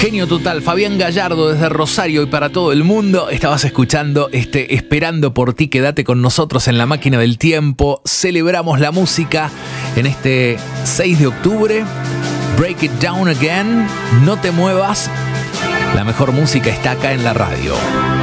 Genio total, Fabián Gallardo desde Rosario y para todo el mundo. Estabas escuchando Esperando por ti, quédate con nosotros en la máquina del tiempo. Celebramos la música en este 6 de octubre. Break It Down Again, no te muevas. La mejor música está acá en la radio.